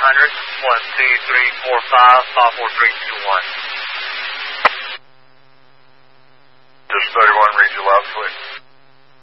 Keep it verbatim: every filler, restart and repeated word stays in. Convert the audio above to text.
hundred, one, two, three, four, five, five, four, three, two, one. Just thirty-one, read you loud, please.